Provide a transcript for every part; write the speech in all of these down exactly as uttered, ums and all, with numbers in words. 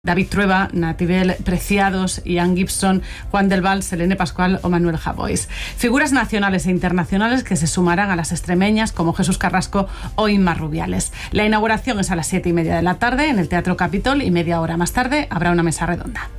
David Trueba, Natividad Preciados, Ian Gibson, Juan del Val, Selene Pascual o Manuel Javois. Figuras nacionales e internacionales que se sumarán a las extremeñas como Jesús Carrasco o Inma Rubiales. La inauguración es a las siete y media de la tarde en el Teatro Capitol y media hora más tarde habrá una mesa redonda.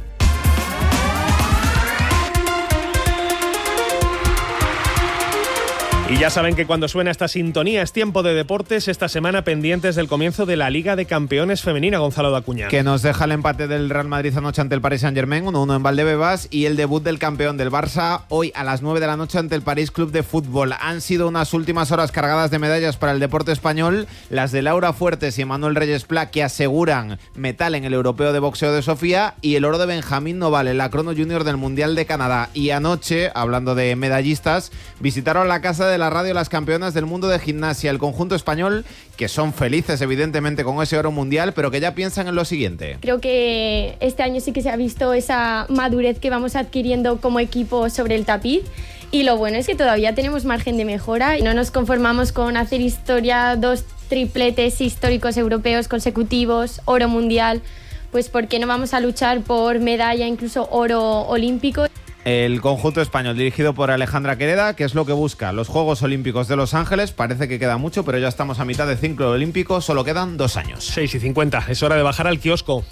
Y ya saben que cuando suena esta sintonía es tiempo de deportes. Esta semana pendientes del comienzo de la Liga de Campeones Femenina, Gonzalo Dacuña. Que nos deja el empate del Real Madrid anoche ante el Paris Saint-Germain, uno uno en Valdebebas, y el debut del campeón del Barça hoy a las nueve de la noche ante el París Club de Fútbol. Han sido unas últimas horas cargadas de medallas para el deporte español, las de Laura Fuertes y Manuel Reyes Pla, que aseguran metal en el Europeo de Boxeo de Sofía, y el oro de Benjamín Noval, el Lacrono Junior del Mundial de Canadá. Y anoche, hablando de medallistas, visitaron la casa de la radio las campeonas del mundo de gimnasia, el conjunto español, que son felices evidentemente con ese oro mundial, pero que ya piensan en lo siguiente. Creo que este año sí que se ha visto esa madurez que vamos adquiriendo como equipo sobre el tapiz, y lo bueno es que todavía tenemos margen de mejora y no nos conformamos con hacer historia, dos tripletes históricos europeos consecutivos, oro mundial, pues ¿por qué no vamos a luchar por medalla, incluso oro olímpico? El conjunto español dirigido por Alejandra Quereda, que es lo que busca los Juegos Olímpicos de Los Ángeles. Parece que queda mucho, pero ya estamos a mitad de ciclo olímpico, solo quedan dos años. seis y cincuenta, es hora de bajar al kiosco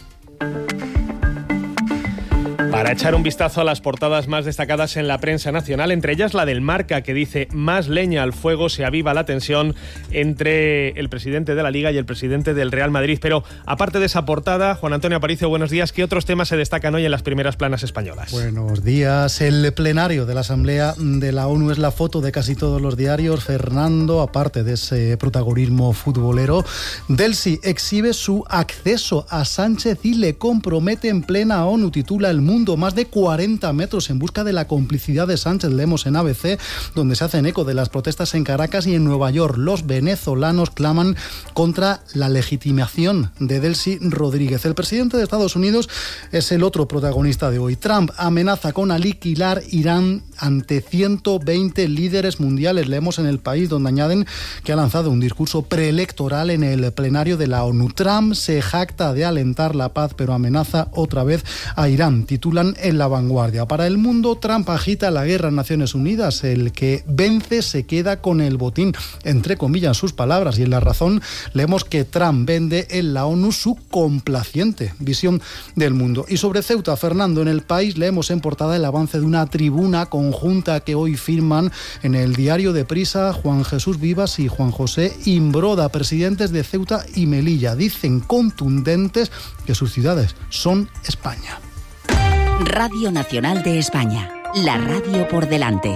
para echar un vistazo a las portadas más destacadas en la prensa nacional, entre ellas la del Marca, que dice: más leña al fuego, se aviva la tensión entre el presidente de la Liga y el presidente del Real Madrid. Pero aparte de esa portada, Juan Antonio Aparicio, buenos días. ¿Qué otros temas se destacan hoy en las primeras planas españolas? Buenos días. El plenario de la Asamblea de la ONU es la foto de casi todos los diarios. Fernando, aparte de ese protagonismo futbolero, Delcy exhibe su acceso a Sánchez y le compromete en plena ONU, titula El Mundo. Más de cuarenta metros en busca de la complicidad de Sánchez, leemos en A B C, donde se hacen eco de las protestas en Caracas y en Nueva York. Los venezolanos claman contra la legitimación de Delcy Rodríguez. El presidente de Estados Unidos es el otro protagonista de hoy. Trump amenaza con aniquilar Irán ante ciento veinte líderes mundiales. Leemos en El País, donde añaden que ha lanzado un discurso preelectoral en el plenario de la ONU. Trump se jacta de alentar la paz, pero amenaza otra vez a Irán, titula en La Vanguardia. Para El Mundo, Trump agita la guerra en Naciones Unidas. El que vence se queda con el botín, entre comillas sus palabras. Y en La Razón leemos que Trump vende en la ONU su complaciente visión del mundo. Y sobre Ceuta, Fernando, en El País leemos en portada el avance de una tribuna conjunta que hoy firman en el diario de Prisa Juan Jesús Vivas y Juan José Imbroda, presidentes de Ceuta y Melilla. Dicen contundentes que sus ciudades son España. Radio Nacional de España, la radio por delante.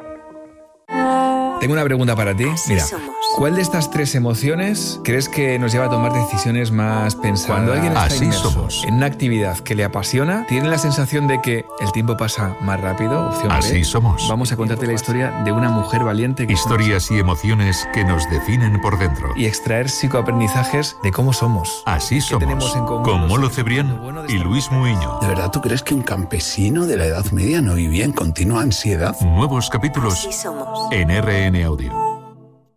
Tengo una pregunta para ti. Mira, ¿cuál de estas tres emociones crees que nos lleva a tomar decisiones más pensadas? Cuando alguien está Así inmerso somos. en una actividad que le apasiona, tiene la sensación de que el tiempo pasa más rápido. Opción Así B. somos. Vamos a contarte la historia de una mujer valiente que Historias y emociones que nos definen por dentro. y extraer psicoaprendizajes de cómo somos. Así somos. tenemos en común Con los Molo seres? Cebrián Lo bueno de y esta Luis mujer. Muiño. ¿De verdad tú crees que un campesino de la Edad Media no vivía en continua ansiedad? Nuevos capítulos en R N Audio.